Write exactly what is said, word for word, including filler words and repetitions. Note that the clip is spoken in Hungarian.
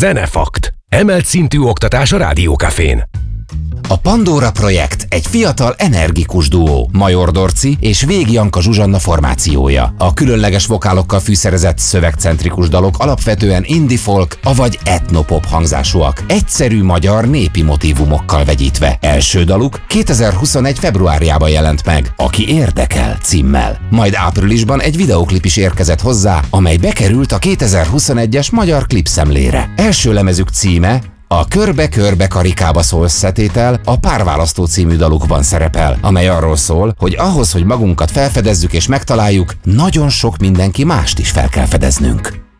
Zenefakt. Emelt szintű oktatás a Rádiókafén. A Pandora projekt egy fiatal, energikus duó, Major Dorci és Vég Janka Zsuzsanna formációja. A különleges vokálokkal fűszerezett szövegcentrikus dalok alapvetően indie folk, avagy etnopop hangzásúak, egyszerű magyar népi motívumokkal vegyítve. Első daluk kétezer-huszonegy februárjában jelent meg, Aki érdekel címmel. Majd áprilisban egy videóklip is érkezett hozzá, amely bekerült a kétezer-huszonegyes Magyar Klipszemlére. Első lemezük címe a Körbe-körbe karikába szól szetétel a Párválasztó című dalukban szerepel, amely arról szól, hogy ahhoz, hogy magunkat felfedezzük és megtaláljuk, nagyon sok mindenki mást is fel kell fedeznünk.